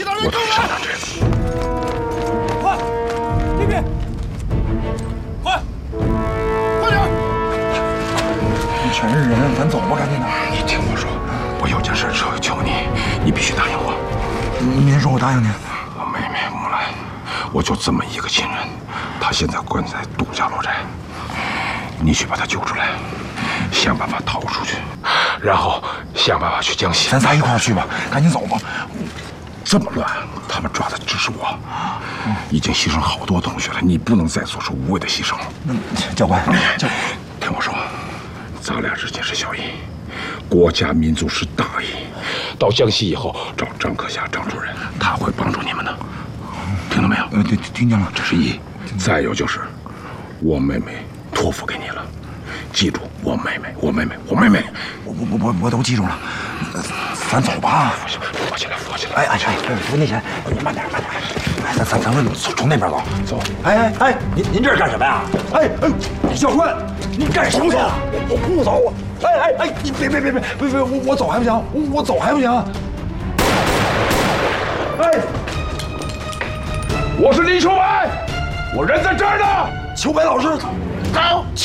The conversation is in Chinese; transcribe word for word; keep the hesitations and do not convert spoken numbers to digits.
其他人我得上上这次。 快，这边，快，快点！ 你全是人，咱走吧，赶紧的。 你听我说，我有件事只要求你，你必须答应我。 您说，我答应您。 我妹妹木兰，我就这么一个亲人，她现在关在杜家老宅，你去把她救出来，想办法逃出去，然后想办法去江西。 咱仨一块儿去吧，赶紧走吧。 这么乱，他们抓的只是我，已经牺牲好多同学了，你不能再做出无谓的牺牲。 那教官，教听我说，咱俩之间是小义，国家民族是大义。到江西以后，找张克侠张主任，他会帮助你们的。听到没有？ 呃，听听见了， 这是一。再有就是，我妹妹托付给你了，记住，我妹妹，我妹妹，我妹妹。 我我我我都记住了。咱走吧。 扶起来，扶起来。 哎哎哎，扶那钱，你慢点，慢点。哎，咱咱咱们从从那边走。 走。 哎哎哎，您您这是干什么呀？哎哎，教官，您干什么呀？我我不走。哎哎哎，你别别别别别别，我我走还不行？我我走还不行？哎， 我是李秋白，我人在这儿呢。 秋白老师， 走。